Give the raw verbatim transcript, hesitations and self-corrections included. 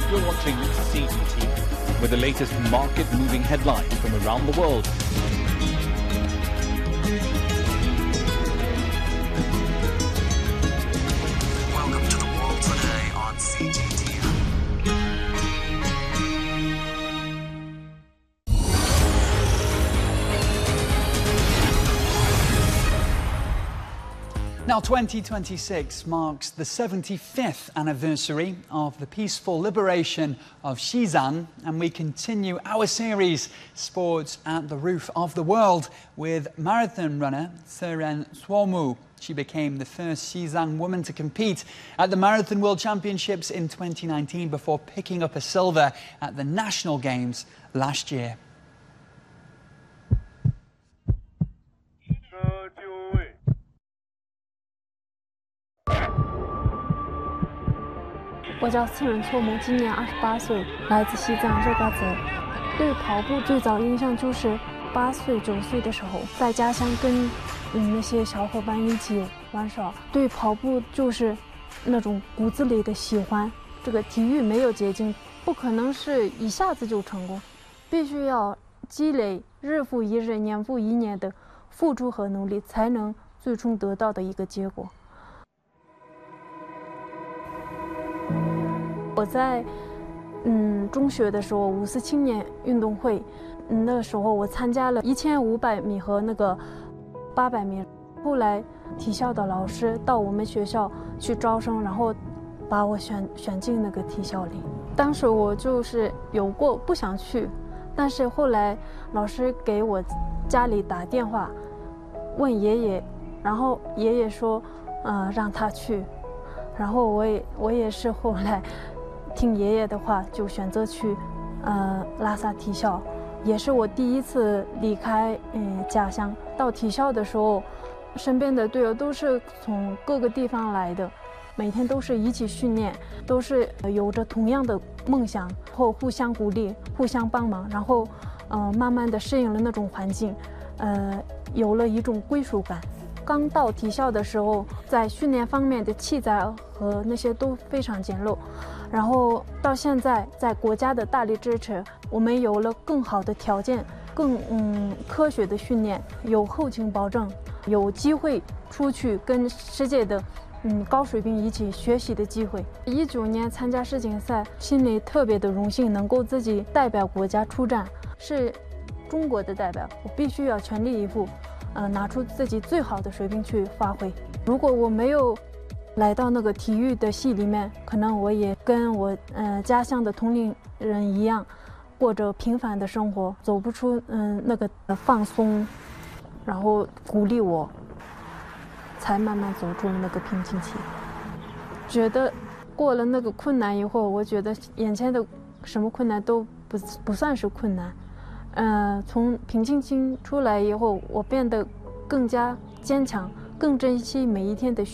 You're watching C G T V with the latest market-moving headlines from around the world. Welcome to the world today on C G T V. Now, twenty twenty-six marks the seventy-fifth anniversary of the peaceful liberation of Xizang, and we continue our series, Sports at the Roof of the World, with marathon runner Seren Suomu. She became the first Xizang woman to compete at the Marathon World Championships in twenty nineteen before picking up a silver at the National Games last year. 我叫次仁错木，今年二十八岁，来自西藏热嘎泽。对跑步最早印象就是八岁九岁的时候，在家乡跟嗯那些小伙伴一起玩耍。对跑步就是那种骨子里的喜欢。这个体育没有捷径，不可能是一下子就成功，必须要积累日复一日、年复一年的付出和努力，才能最终得到的一个结果。 我在嗯中学的时候，五四青年运动会，嗯那时候我参加了一千五百米和那个八百米。后来体校的老师到我们学校去招生，然后把我选选进那个体校里。当时我就是有过不想去，但是后来老师给我家里打电话，问爷爷，然后爷爷说，呃让他去，然后我也我也是后来。 听爷爷的话，就选择去，呃，拉萨体校，也是我第一次离开嗯家乡。到体校的时候，身边的队友都是从各个地方来的，每天都是一起训练，都是有着同样的梦想，后互相鼓励，互相帮忙，然后，呃，慢慢的适应了那种环境，呃，有了一种归属感。 刚到体校的时候，在训练方面的器材和那些都非常简陋，然后到现在，在国家的大力支持，我们有了更好的条件，更嗯科学的训练，有后勤保证，有机会出去跟世界的嗯高水平一起学习的机会。一九年参加世锦赛，心里特别的荣幸，能够自己代表国家出战，是中国的代表，我必须要全力以赴。 呃，拿出自己最好的水平去发挥。如果我没有来到那个体育的系里面，可能我也跟我呃家乡的同龄人一样，过着平凡的生活，走不出嗯、呃、那个放松，然后鼓励我，才慢慢走出那个瓶颈期。觉得过了那个困难以后，我觉得眼前的什么困难都不不算是困难。 呃，从瓶颈期出来以后，我变得更加坚强，更珍惜每一天的。